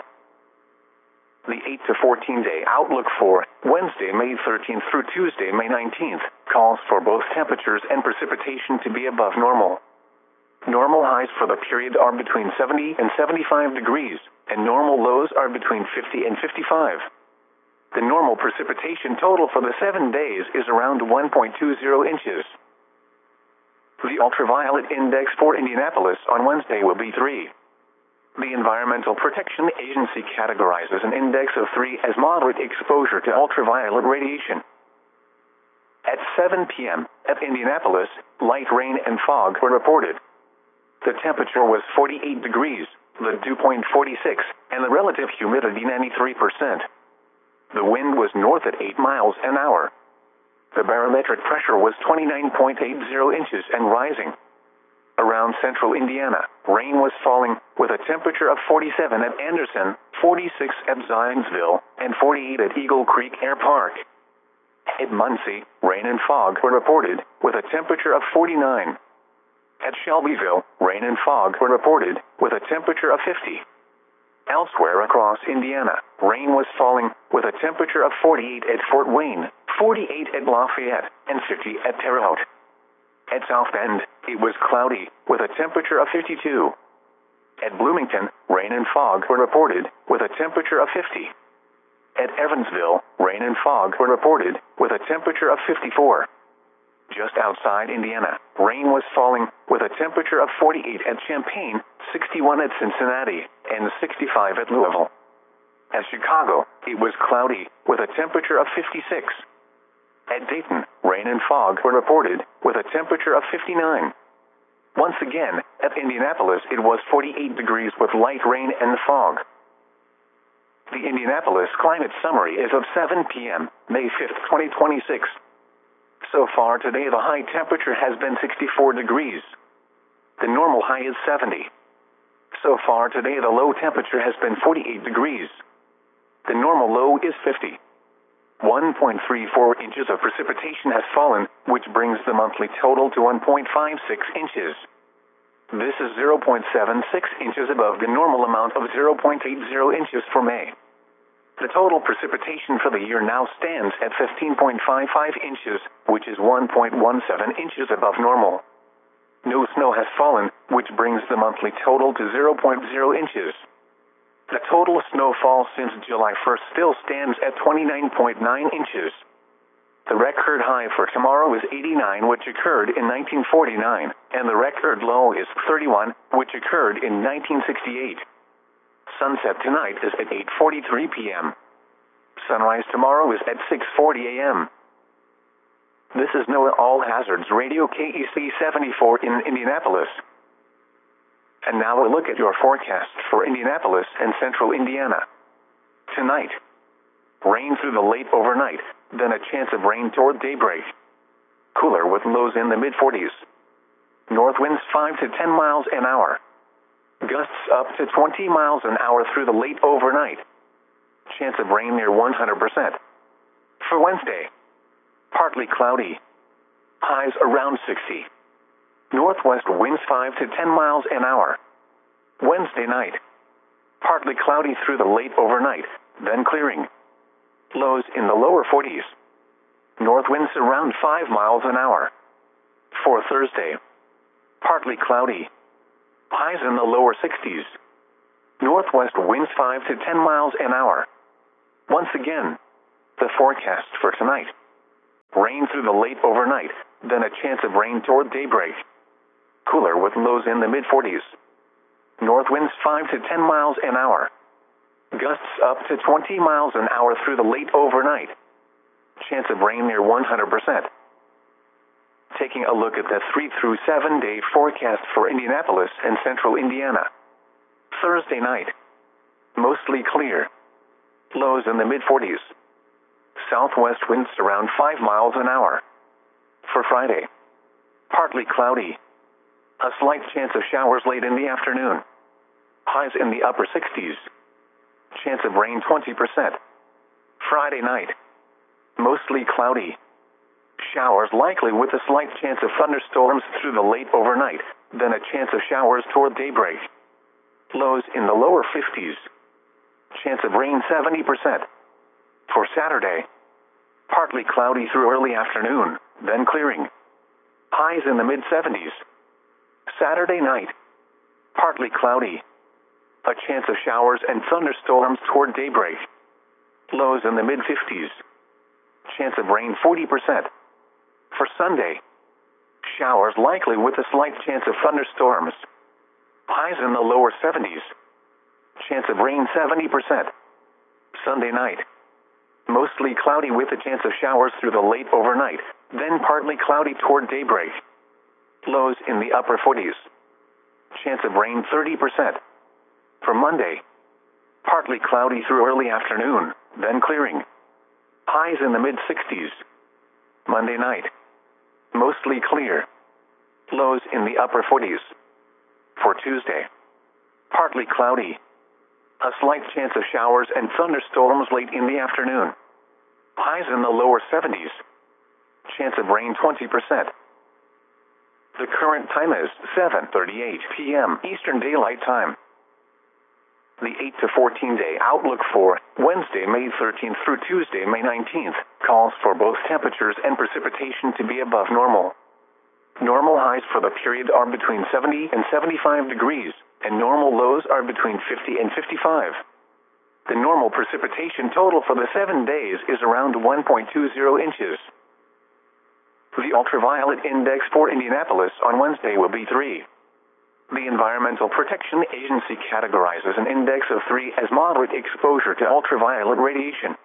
The 8 to 14 day outlook for Wednesday, May 13th through Tuesday, May 19th, calls for both temperatures and precipitation to be above normal. Normal highs for the period are between 70 and 75 degrees, and normal lows are between 50 and 55. The normal precipitation total for the 7 days is around 1.20 inches. The ultraviolet index for Indianapolis on Wednesday will be 3. The Environmental Protection Agency categorizes an index of 3 as moderate exposure to ultraviolet radiation. At 7 p.m. at Indianapolis, light rain and fog were reported. The temperature was 48 degrees, the dew point 46, and the relative humidity 93%. The wind was north at 8 miles an hour. The barometric pressure was 29.80 inches and rising. Around central Indiana, rain was falling with a temperature of 47 at Anderson, 46 at Zionsville, and 48 at Eagle Creek Air Park. At Muncie, rain and fog were reported with a temperature of 49. At Shelbyville, rain and fog were reported with a temperature of 50. Elsewhere across Indiana, rain was falling with a temperature of 48 at Fort Wayne, 48 at Lafayette, and 50 at Terre Haute. At South Bend, it was cloudy with a temperature of 52. At Bloomington, rain and fog were reported with a temperature of 50. At Evansville, rain and fog were reported with a temperature of 54. Just outside Indiana, rain was falling with a temperature of 48 at Champaign, 61 at Cincinnati, and 65 at Louisville. At Chicago, it was cloudy with a temperature of 56. At Dayton, rain and fog were reported with a temperature of 59. Once again, at Indianapolis, it was 48 degrees with light rain and fog. The Indianapolis Climate Summary is of 7 p.m., May 5th, 2026. So far today, the high temperature has been 64 degrees. The normal high is 70. So far today, the low temperature has been 48 degrees. The normal low is 50. 1.34 inches of precipitation has fallen, which brings the monthly total to 1.56 inches. This is 0.76 inches above the normal amount of 0.80 inches for May. The total precipitation for the year now stands at 15.55 inches, which is 1.17 inches above normal. No snow has fallen, which brings the monthly total to 0.0 inches. The total snowfall since July 1st still stands at 29.9 inches. The record high for tomorrow is 89, which occurred in 1949, and the record low is 31, which occurred in 1968. Sunset tonight is at 8:43 p.m. Sunrise tomorrow is at 6:40 a.m. This is NOAA All Hazards Radio KEC 74 in Indianapolis. And now a look at your forecast for Indianapolis and central Indiana. Tonight, rain through the late overnight, then a chance of rain toward daybreak. Cooler with lows in the mid-40s. North winds 5 to 10 miles an hour. Gusts up to 20 miles an hour through the late overnight. Chance of rain near 100%. For Wednesday, partly cloudy. Highs around 60. Northwest winds 5 to 10 miles an hour. Wednesday night, partly cloudy through the late overnight, then clearing. Lows in the lower 40s. North winds around 5 miles an hour. For Thursday, partly cloudy. Highs in the lower 60s. Northwest winds 5 to 10 miles an hour. Once again, the forecast for tonight. Rain through the late overnight, then a chance of rain toward daybreak. Cooler with lows in the mid-40s. North winds 5 to 10 miles an hour. Gusts up to 20 miles an hour through the late overnight. Chance of rain near 100%. Taking a look at the 3 through 7 day forecast for Indianapolis and central Indiana. Thursday night. Mostly clear. Lows in the mid-40s. Southwest winds around 5 miles an hour. For Friday. Partly cloudy. A slight chance of showers late in the afternoon. Highs in the upper 60s. Chance of rain 20%. Friday night. Mostly cloudy. Showers likely with a slight chance of thunderstorms through the late overnight, then a chance of showers toward daybreak. Lows in the lower 50s. Chance of rain 70%. For Saturday. Partly cloudy through early afternoon, then clearing. Highs in the mid-70s. Saturday night. Partly cloudy. A chance of showers and thunderstorms toward daybreak. Lows in the mid-50s. Chance of rain 40%. For Sunday. Showers likely with a slight chance of thunderstorms. Highs in the lower 70s. Chance of rain 70%. Sunday night. Mostly cloudy with a chance of showers through the late overnight, then partly cloudy toward daybreak. Lows in the upper 40s. Chance of rain 30%. For Monday. Partly cloudy through early afternoon, then clearing. Highs in the mid-60s. Monday night. Mostly clear. Lows in the upper 40s. For Tuesday. Partly cloudy. A slight chance of showers and thunderstorms late in the afternoon. Highs in the lower 70s. Chance of rain 20%. The current time is 7:38 p.m. Eastern Daylight Time. The 8 to 14 day outlook for Wednesday, May 13th through Tuesday, May 19th, calls for both temperatures and precipitation to be above normal. Normal highs for the period are between 70 and 75 degrees, and normal lows are between 50 and 55. The normal precipitation total for the 7 days is around 1.20 inches. The ultraviolet index for Indianapolis on Wednesday will be 3. The Environmental Protection Agency categorizes an index of 3 as moderate exposure to ultraviolet radiation.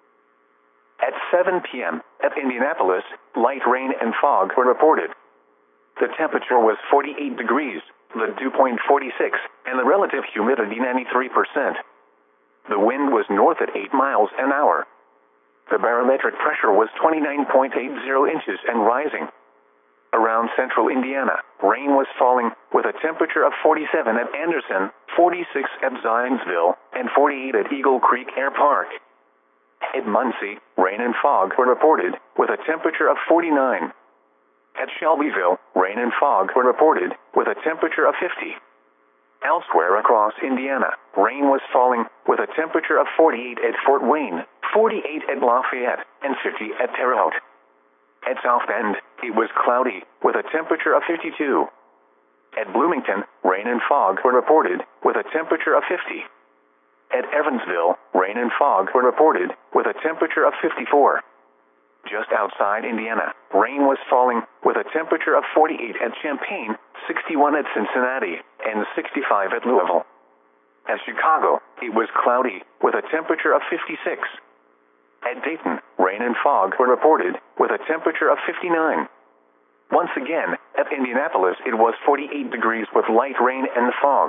At 7 p.m. at Indianapolis, light rain and fog were reported. The temperature was 48 degrees, the dew point 46, and the relative humidity 93%. The wind was north at 8 miles an hour. The barometric pressure was 29.80 inches and rising. Around central Indiana, rain was falling with a temperature of 47 at Anderson, 46 at Zionsville, and 48 at Eagle Creek Air Park. At Muncie, rain and fog were reported with a temperature of 49. At Shelbyville, rain and fog were reported with a temperature of 50. Elsewhere across Indiana, rain was falling with a temperature of 48 at Fort Wayne, 48 at Lafayette, and 50 at Terre Haute. At South Bend, it was cloudy with a temperature of 52. At Bloomington, rain and fog were reported with a temperature of 50. At Evansville, rain and fog were reported with a temperature of 54. Just outside Indiana, rain was falling with a temperature of 48 at Champaign, 61 at Cincinnati, and 65 at Louisville. At Chicago, it was cloudy with a temperature of 56. At Dayton, rain and fog were reported with a temperature of 59. Once again, at Indianapolis, it was 48 degrees with light rain and fog.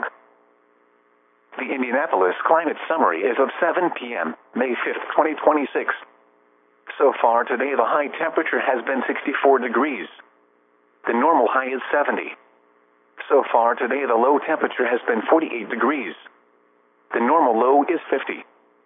The Indianapolis Climate Summary is of 7 p.m., May 5th, 2026. So far today, the high temperature has been 64 degrees. The normal high is 70. So far today, the low temperature has been 48 degrees. The normal low is 50.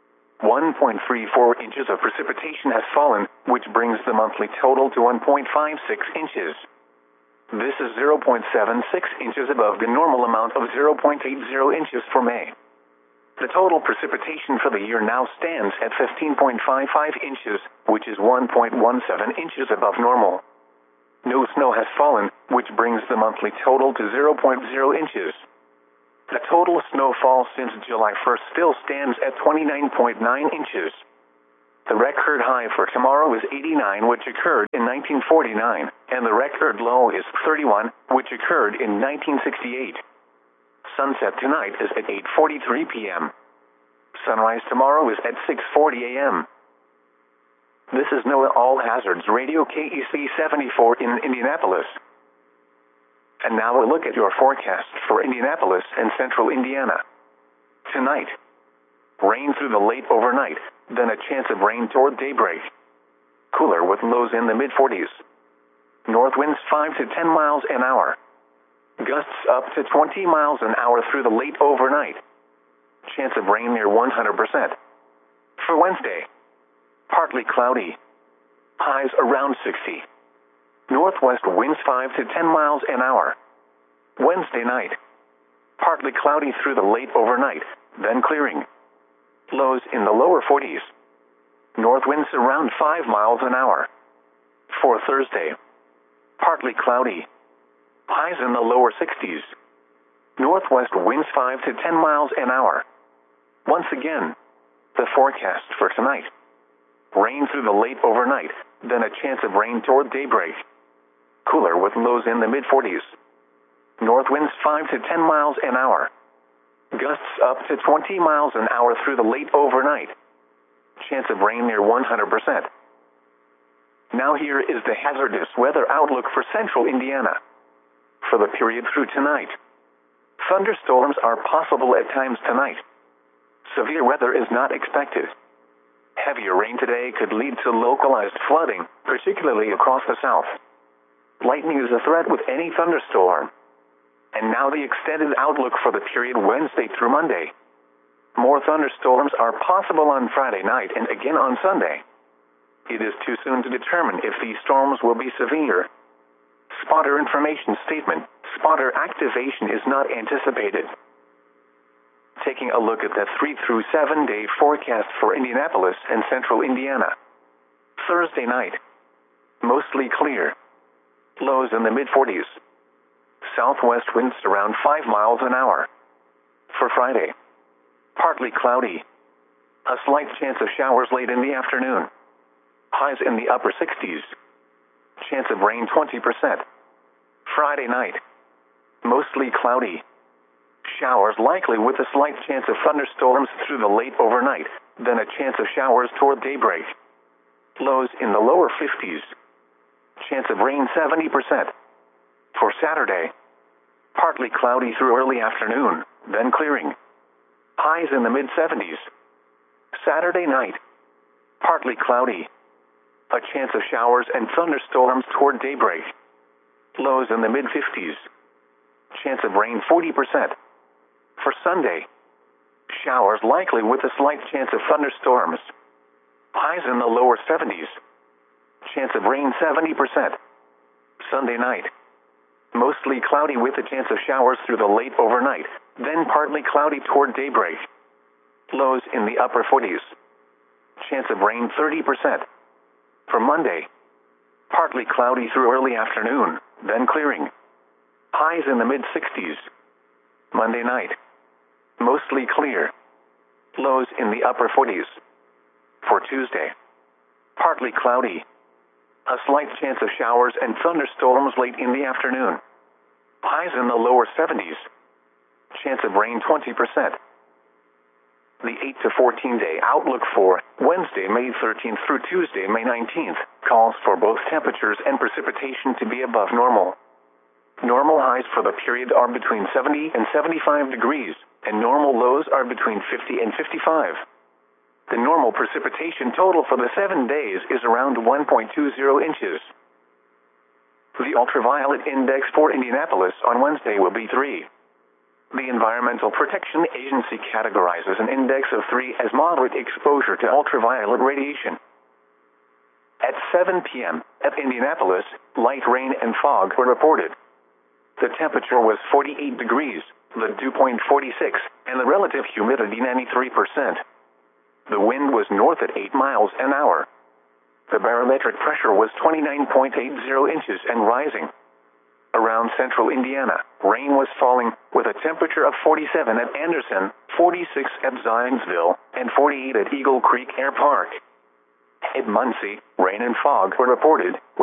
1.34 inches of precipitation has fallen, which brings the monthly total to 1.56 inches. This is 0.76 inches above the normal amount of 0.80 inches for May. The total precipitation for the year now stands at 15.55 inches, which is 1.17 inches above normal. No snow has fallen, which brings the monthly total to 0.0 inches. The total snowfall since July 1st still stands at 29.9 inches. The record high for tomorrow is 89, which occurred in 1949, and the record low is 31, which occurred in 1968. Sunset tonight is at 8:43 p.m. Sunrise tomorrow is at 6:40 a.m. This is NOAA All Hazards Radio KEC 74 in Indianapolis. And now a look at your forecast for Indianapolis and central Indiana. Tonight, rain through the late overnight, then a chance of rain toward daybreak. Cooler with lows in the mid-40s. North winds 5 to 10 miles an hour. Gusts up to 20 miles an hour through the late overnight. Chance of rain near 100%. For Wednesday, partly cloudy. Highs around 60. Northwest winds 5 to 10 miles an hour. Wednesday night, partly cloudy through the late overnight, then clearing. Lows in the lower 40s. North winds around 5 miles an hour. For Thursday, partly cloudy. Highs in the lower 60s. Northwest winds 5 to 10 miles an hour. Once again, the forecast for tonight. Rain through the late overnight, then a chance of rain toward daybreak. Cooler with lows in the mid-40s. North winds 5 to 10 miles an hour. Gusts up to 20 miles an hour through the late overnight. Chance of rain near 100%. Now here is the hazardous weather outlook for central Indiana. For the period through tonight, thunderstorms are possible at times tonight. Severe weather is not expected. Heavier rain today could lead to localized flooding, particularly across the south. Lightning is a threat with any thunderstorm. And now the extended outlook for the period Wednesday through Monday. More thunderstorms are possible on Friday night and again on Sunday. It is too soon to determine if these storms will be severe. Spotter information statement: spotter activation is not anticipated. Taking a look at the 3 through 7 day forecast for Indianapolis and central Indiana. Thursday night, mostly clear. Lows in the mid-40s. Southwest winds around 5 miles an hour. For Friday, partly cloudy. A slight chance of showers late in the afternoon. Highs in the upper 60s. Chance of rain 20%. Friday night, mostly cloudy. Showers likely with a slight chance of thunderstorms through the late overnight, then a chance of showers toward daybreak. Lows in the lower 50s. Chance of rain 70%. For Saturday, partly cloudy through early afternoon, then clearing. Highs in the mid-70s. Saturday night, partly cloudy. A chance of showers and thunderstorms toward daybreak. Lows in the mid-50s. Chance of rain 40%. For Sunday, showers likely with a slight chance of thunderstorms. Highs in the lower 70s. Chance of rain 70%. Sunday night, mostly cloudy with a chance of showers through the late overnight, then partly cloudy toward daybreak. Lows in the upper 40s. Chance of rain 30%. For Monday, partly cloudy through early afternoon, then clearing. Highs in the mid-60s. Monday night, mostly clear. Lows in the upper 40s. For Tuesday, partly cloudy. A slight chance of showers and thunderstorms late in the afternoon. Highs in the lower 70s. Chance of rain 20%. The 8 to 14 day outlook for Wednesday, May 13th through Tuesday, May 19th, calls for both temperatures and precipitation to be above normal. Normal highs for the period are between 70 and 75 degrees, and normal lows are between 50 and 55. The normal precipitation total for the 7 days is around 1.20 inches. The ultraviolet index for Indianapolis on Wednesday will be 3. The Environmental Protection Agency categorizes an index of 3 as moderate exposure to ultraviolet radiation. At 7 p.m. at Indianapolis, light rain and fog were reported. The temperature was 48 degrees, the dew point 46, and the relative humidity 93%. The wind was north at 8 miles an hour. The barometric pressure was 29.80 inches and rising. Around around central Indiana, rain was falling, with a temperature of 47 at Anderson, 46 at Zionsville, and 48 at Eagle Creek Air Park. At Muncie, rain and fog were reported,